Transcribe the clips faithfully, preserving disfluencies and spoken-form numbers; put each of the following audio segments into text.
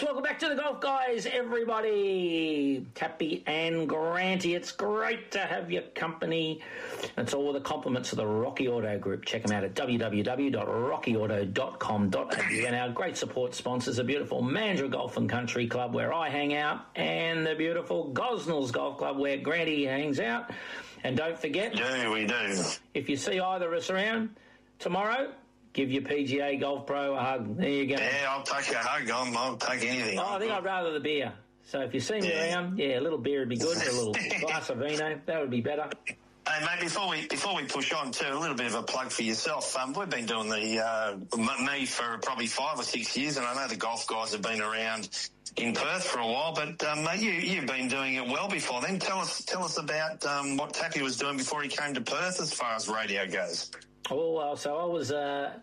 Yes, welcome back to the Golf Guys, everybody. Tappy and Granty, it's great to have your company. It's all the compliments of the Rocky Auto Group. Check them out at w w w dot rocky auto dot com dot a u. And our great support sponsors, the beautiful Mandurah Golf and Country Club, where I hang out, and the beautiful Gosnells Golf Club, where Granty hangs out. And don't forget, do we do? If you see either of us around tomorrow, give your P G A Golf Pro a hug. There you go. Yeah, I'll take a hug. I'll, I'll take anything. Oh, I think I'd rather the beer. So if you see me yeah. around, yeah, a little beer would be good. A little glass of vino, that would be better. Hey, mate, before we before we push on, too, a little bit of a plug for yourself. Um, we've been doing the uh, me for probably five or six years, and I know the Golf Guys have been around in Perth for a while, but um, mate, you, you've been doing it well before then. Tell us tell us about um, what Tappy was doing before he came to Perth as far as radio goes. Oh, well, so I was... Uh,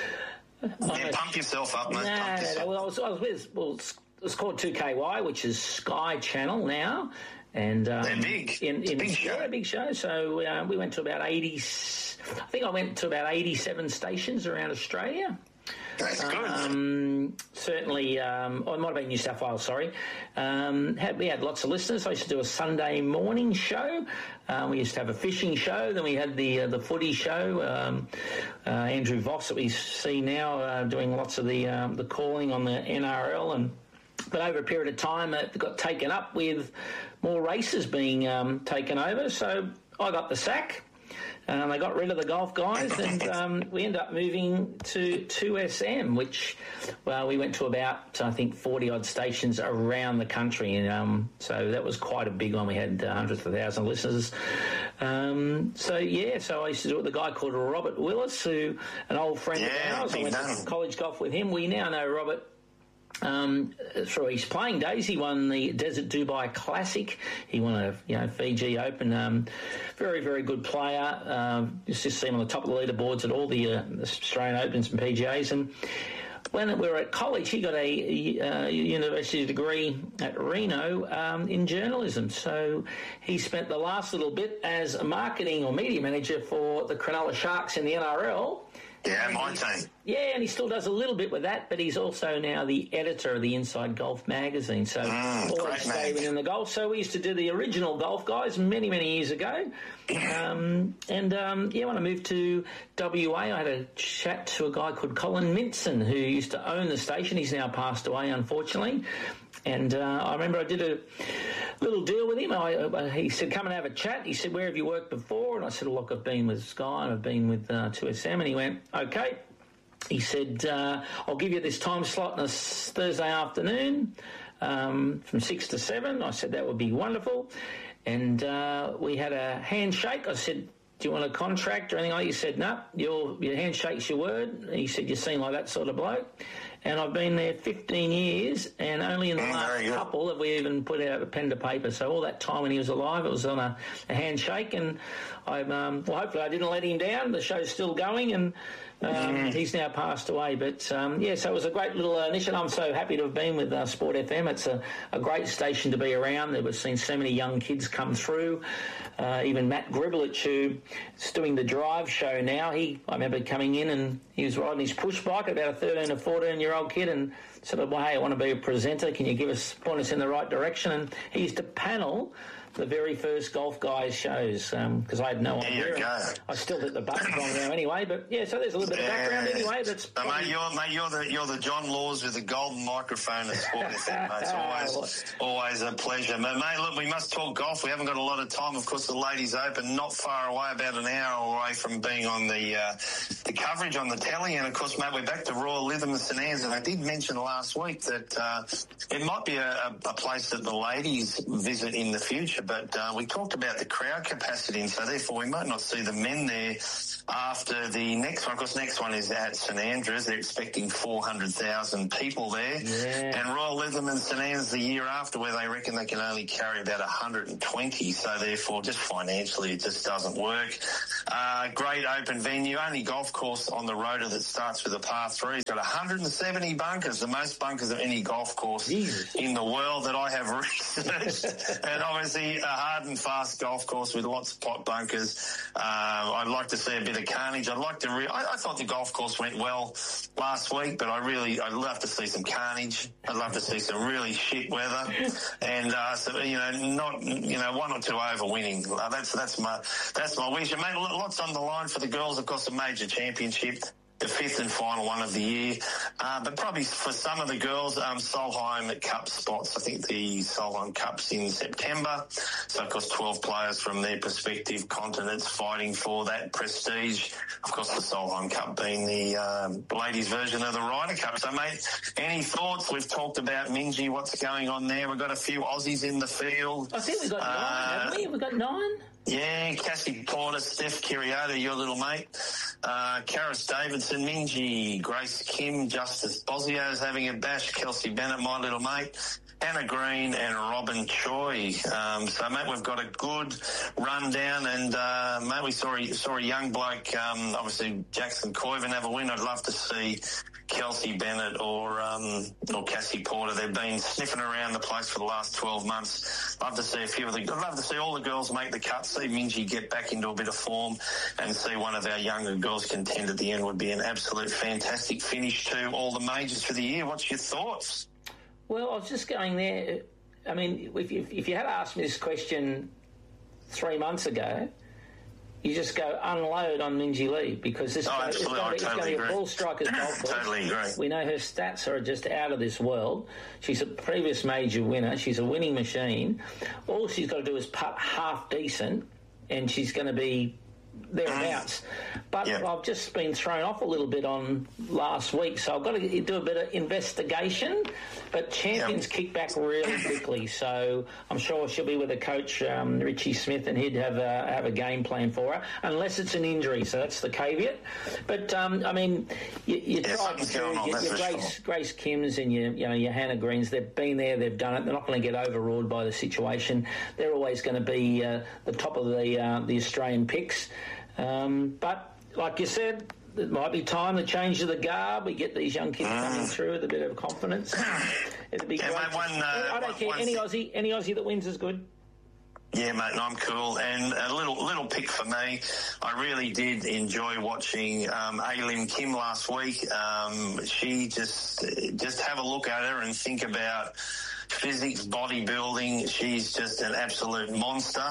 yeah, a, pump yourself up, mate. Nah, pump yourself. well, I was, I was with... Well, it's called two K Y, which is Sky Channel now. And um, they're big. In, in, big show. Yeah, big show. So uh, we went to about eighty... I think I went to about eighty-seven stations around Australia. That's good. Um, certainly, um, oh, it might have been New South Wales, sorry. Um, had, we had lots of listeners. I used to do a Sunday morning show. Uh, we used to have a fishing show. Then we had the uh, the footy show. Um, uh, Andrew Voss, that we see now, uh, doing lots of the um, the calling on the N R L. And but over a period of time, it got taken up with more races being um, taken over. So I got the sack. Um, they got rid of the Golf Guys, and um, we ended up moving to two S M, which, well, we went to about, I think, forty-odd stations around the country. And um, so that was quite a big one. We had uh, hundreds of thousands of listeners. Um, so, yeah, so I used to do it with a guy called Robert Willis, who, an old friend yeah, of ours. I went done. to college golf with him. We now know Robert Um, through his playing days. He won the Desert Dubai Classic. He won a you know Fiji Open. Um, very, very good player. Um, just to see him on the top of the leaderboards at all the uh, Australian Opens and P G As. And when we were at college, he got a uh, university degree at Reno um, in journalism. So he spent the last little bit as a marketing or media manager for the Cronulla Sharks in the N R L. Yeah, my team. Yeah, and he still does a little bit with that, but he's also now the editor of the Inside Golf magazine. So mm, always stay within the golf. So we used to do the original Golf Guys many, many years ago. Um, and, um, yeah, when I moved to W A, I had a chat to a guy called Colin Minson, who used to own the station. He's now passed away, unfortunately. And uh, I remember I did a little deal with him. I, uh, he said, come and have a chat. He said, where have you worked before? And I said, look, I've been with Sky and I've been with uh, two S M. And he went, okay. He said, uh, I'll give you this time slot on a Thursday afternoon um, from six to seven. I said, that would be wonderful. And uh, we had a handshake. I said, do you want a contract or anything like that? He said, no, your, your handshake's your word. He said, you seem like that sort of bloke. And I've been there fifteen years, and only in the mm, last couple have we even put out a pen to paper. So all that time when he was alive, it was on a, a handshake. And I, um, well, hopefully I didn't let him down. The show's still going, and um, mm. he's now passed away. But, um, yeah, so it was a great little uh, initiative. I'm so happy to have been with uh, Sport F M. It's a, a great station to be around. We've seen so many young kids come through. Uh, even Matt Griblich, who's doing the drive show now, he I remember coming in and he was riding his push bike, about a thirteen or fourteen-year-old kid, and said, well, hey, I want to be a presenter. Can you give us, point us in the right direction? And he used to panel the very first Golf Guys shows because um, I had no there idea. You go. I still hit the button wrong now anyway, but yeah, so there's a little bit yeah. of background anyway. That's so, mate, you're, mate, you're the you're the John Laws with the golden microphone at Sport F M, mate. It's always always a pleasure, mate. Mate, look, we must talk golf. We haven't got a lot of time. Of course, the Ladies Open not far away, about an hour away from being on the uh, the coverage on the telly, and of course, mate, we're back to Royal Lytham and St Anne's, and I did mention last week that uh, it might be a, a place that the ladies visit in the future, but uh, we talked about the crowd capacity, and so therefore we might not see the men there after the next one. Of course, next one is at St Andrews. They're expecting four hundred thousand people there. Yeah. And Royal Lytham and St Anne's the year after, where they reckon they can only carry about one hundred twenty. So therefore, just financially, it just doesn't work. Uh, great open venue, only golf course on the Rota that starts with a par three. It's got one hundred seventy bunkers, the most bunkers of any golf course Jesus. in the world that I have researched. And obviously a hard and fast golf course with lots of pot bunkers. Uh, I'd like to see a bit of of carnage. I'd like to. Re- I, I thought the golf course went well last week, but I really, I'd love to see some carnage. I'd love to see some really shit weather, and uh, so, you know, not you know one or two over winning. Uh, that's that's my that's my wish. And mate, lots on the line for the girls. Of course, a major championship. The fifth and final one of the year. Uh, but probably for some of the girls, um, Solheim Cup spots. I think the Solheim Cup's in September. So, of course, twelve players from their respective continents fighting for that prestige. Of course, the Solheim Cup being the um, ladies' version of the Ryder Cup. So, mate, any thoughts? We've talked about Minjee, what's going on there. We've got a few Aussies in the field. I think we've got uh, nine, haven't we? We've got nine? Yeah, Cassie Porter, Steph Kiriota, your little mate. Uh, Karis Davidson, Minjee, Grace Kim, Justice Bosio's having a bash, Kelsey Bennett, my little mate, Anna Green and Robin Choi. Um, so, mate, we've got a good rundown and, uh, mate, we saw a, saw a young bloke, um, obviously Jackson Coyven have a win. I'd love to see Kelsey Bennett or um, or Cassie Porter. They've been sniffing around the place for the last twelve months. Love to see a few of the. I'd love to see all the girls make the cut. See Minjee get back into a bit of form, and see one of our younger girls contend at the end would be an absolute fantastic finish to all the majors for the year. What's your thoughts? Well, I was just going there. I mean, if you, if you had asked me this question three months ago, you just go unload on Minjee Lee because this oh, is going to be a ball striker's golf course. Totally agree. We know her stats are just out of this world. She's a previous major winner. She's a winning machine. All she's got to do is putt half decent, and she's going to be thereabouts. But yep. I've just been thrown off a little bit on last week, so I've got to do a bit of investigation. But Champions yep. kick back really quickly, so I'm sure she'll be with a coach, um, Richie Smith, and he'd have a, have a game plan for her, unless it's an injury, so that's the caveat. But, um, I mean, you, you yeah, tried to your, your Grace, sure. Grace Kims and your, you know, your Hannah Greens, they've been there, they've done it, they're not going to get overawed by the situation. They're always going to be uh, the top of the, uh, the Australian picks. Um, but, like you said, it might be time to change the garb. We get these young kids mm. coming through with a bit of confidence. It'd be yeah, great. Mate, one, uh, I don't one, care. one Any thing. Aussie, any Aussie that wins is good. Yeah, mate, and I'm cool. And a little little pick for me, I really did enjoy watching um, A-Lim Kim last week. Um, she just just have a look at her and think about physics, bodybuilding. She's just an absolute monster.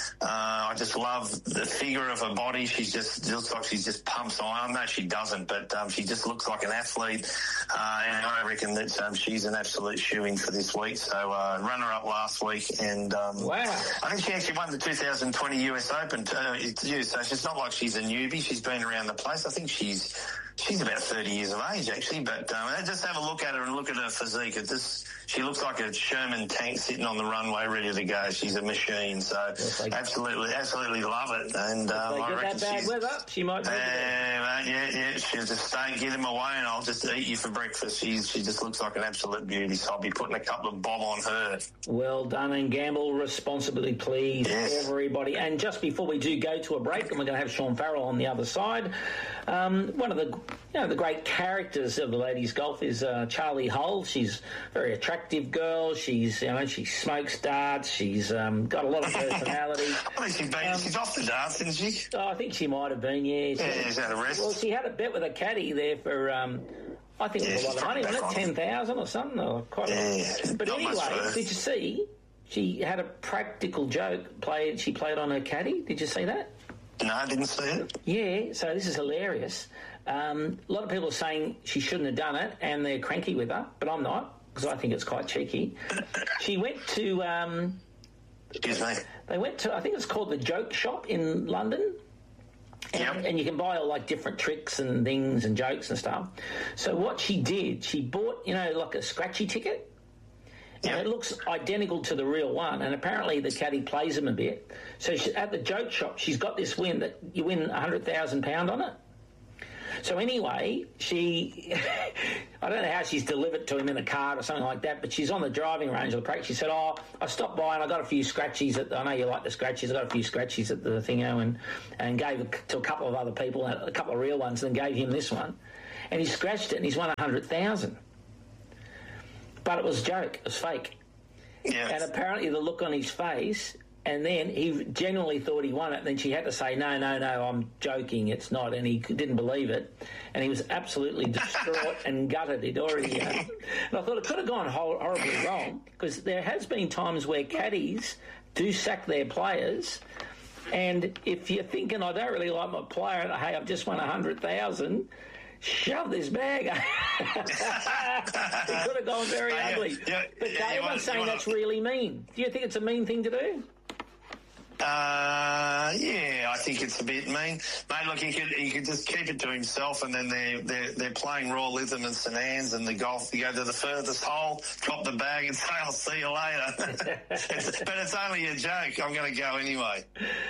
Uh, I just love the figure of her body. She's just she looks like she's just pumps on. No, she doesn't, but um, she just looks like an athlete. Uh, and I reckon that um, she's an absolute shoo-in for this week. So uh, runner-up last week, and um, wow. I think she actually won the two thousand twenty U S Open too. So it's not like she's a newbie. She's been around the place. I think she's she's about thirty years of age actually. But um, just have a look at her and look at her physique. It just she looks like a Sherman tank sitting on the runway ready to go. She's a machine. So like, absolutely, absolutely love it. And um, if I they reckon get that bad she's, weather, she might. Be uh, mate, yeah, yeah. She'll just stay, get him away, and I'll just eat you for breakfast. She's she just looks like an absolute beauty. So I'll be putting a couple of bob on her. Well done, and gamble responsibly, please, yes. everybody. And just before we do go to a break, and we're going to have Sean Farrell on the other side. Um, one of the you know the great characters of the ladies' golf is uh, Charlie Hull. She's a very attractive girl. She's you know she smokes darts. She's um, got a lot of personality. I think she's been, um, she's off the darts, isn't she? Oh, I think she might have been. Yeah. She, yeah, is that a rest? Well, she had a bet with a caddy there for. Um, I think yeah, it was a lot of money, wasn't it? ten thousand or something, or quite a yeah, lot. But anyway, did you see? She had a practical joke played. She played on her caddy. Did you see that? No, I didn't see it. Yeah, so this is hilarious. Um, a lot of people are saying she shouldn't have done it, and they're cranky with her, but I'm not, because I think it's quite cheeky. She went to... Um, Excuse me. They went to, I think it's called the Joke Shop in London. And, yep. and you can buy all, like, different tricks and things and jokes and stuff. So what she did, she bought, you know, like a scratchy ticket. And yep. it looks identical to the real one, and apparently the caddy plays them a bit. So she, at the Joke Shop, she's got this win that you win one hundred thousand pounds on it. So anyway, she, I don't know how she's delivered to him in a card or something like that, but she's on the driving range of the practice. She said, oh, I stopped by and I got a few scratchies. At the, I know you like the scratchies. I got a few scratchies at the thingo and, and gave it to a couple of other people, a couple of real ones, and then gave him this one. And he scratched it and he's won one hundred thousand. But it was a joke. It was fake. Yeah. And apparently the look on his face And then he genuinely thought he won it. And then she had to say, no, no, no, I'm joking, it's not. And he didn't believe it. And he was absolutely distraught and gutted. He'd already... Uh, and I thought it could have gone hor- horribly wrong, because there has been times where caddies do sack their players. And if you're thinking, I don't really like my player, hey, I've just won one hundred thousand dollars, shove this bag. It could have gone very yeah, ugly. yeah, but yeah, everyone's wanna, saying that's wanna... really mean. Do you think it's a mean thing to do? Uh, yeah, I think it's a bit mean. Mate, look, he could he could just keep it to himself, and then they're, they're, they're playing Royal Lytham and St Anne's and the golf. You go to the furthest hole, drop the bag and say, I'll see you later. it's, but it's only a joke. I'm going to go anyway.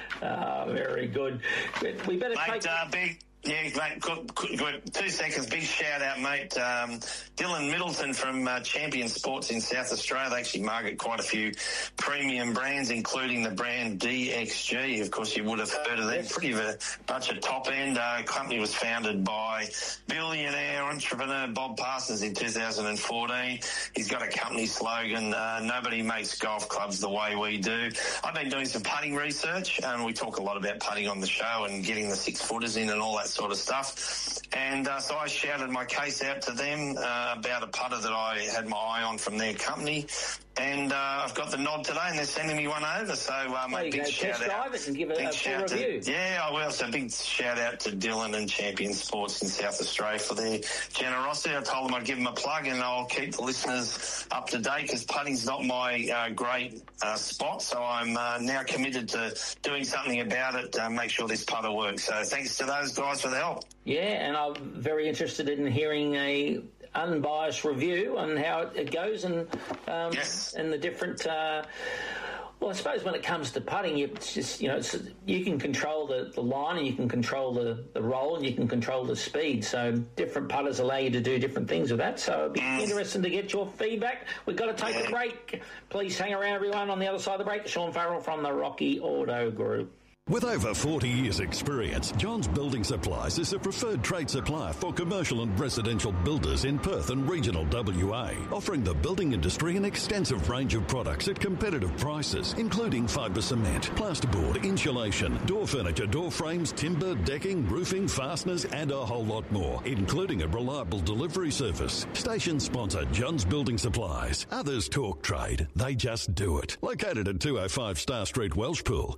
Ah, very good. We better Mate, take... Uh, big... Yeah, mate, good, good, good. Two seconds. Big shout out, mate. Um, Dylan Middleton from uh, Champion Sports in South Australia. They actually market quite a few premium brands, including the brand D X G. Of course, you would have heard of them. Pretty a bunch of top end. Uh, company was founded by billionaire entrepreneur Bob Parsons in two thousand fourteen. He's got a company slogan, uh, nobody makes golf clubs the way we do. I've been doing some putting research, and we talk a lot about putting on the show and getting the six footers in and all that sort of stuff. And uh, so I shouted my case out to them uh, about a putter that I had my eye on from their company. And uh, I've got the nod today, and they're sending me one over. So, um, well, a big shout test out. drive it and give it big a full shout review. To, yeah, I will. So, big shout out to Dylan and Champion Sports in South Australia for their generosity. I told them I'd give them a plug, and I'll keep the listeners up to date, because putting's not my uh, great uh, spot. So, I'm uh, now committed to doing something about it to make sure this putter works. So, thanks to those guys for the help. Yeah, and I'm very interested in hearing a unbiased review on how it goes, and um, yes. and the different. Uh, well, I suppose when it comes to putting, it's just you know it's, you can control the, the line, and you can control the, the roll, and you can control the speed. So different putters allow you to do different things with that. So it'd be mm. interesting to get your feedback. We've got to take yeah. a break. Please hang around, everyone. On the other side of the break, Sean Farrell from the Rocky Auto Group. With over forty years' experience, Johns Building Supplies is a preferred trade supplier for commercial and residential builders in Perth and regional W A, offering the building industry an extensive range of products at competitive prices, including fibre cement, plasterboard, insulation, door furniture, door frames, timber, decking, roofing, fasteners, and a whole lot more, including a reliable delivery service. Station sponsor Johns Building Supplies. Others talk trade, they just do it. Located at two oh five Star Street, Welshpool.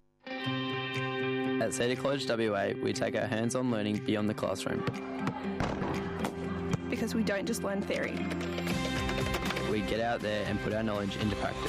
At Cedar College W A, we take our hands-on learning beyond the classroom. Because we don't just learn theory. We get out there and put our knowledge into practice.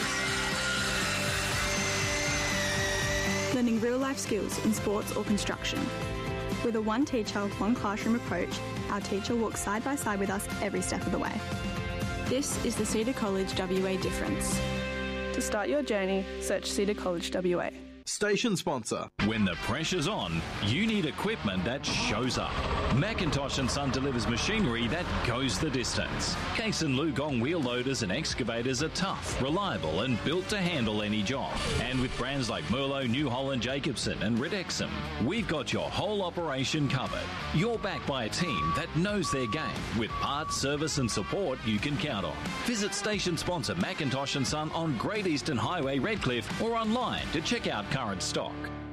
Learning real-life skills in sports or construction. With a one teacher, one classroom approach, our teacher walks side by side with us every step of the way. This is the Cedar College W A difference. To start your journey, search Cedar College W A. Station sponsor. When the pressure's on, you need equipment that shows up. Macintosh and Son delivers machinery that goes the distance. Case and Lugong wheel loaders and excavators are tough, reliable and built to handle any job. And with brands like Merlo, New Holland, Jacobson and Ridexum, we've got your whole operation covered. You're backed by a team that knows their game, with parts, service and support you can count on. Visit station sponsor Macintosh and Son on Great Eastern Highway, Redcliffe, or online to check out current stock.